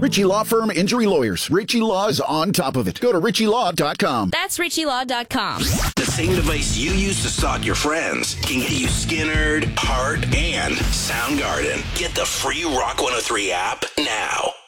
Ritchie Law Firm Injury Lawyers. Ritchie Law is on top of it. Go to ritchielaw.com. That's ritchielaw.com. The same device you use to stalk your friends can get you Skinnerd, Heart, and Soundgarden. Get the free Rock 103 app now.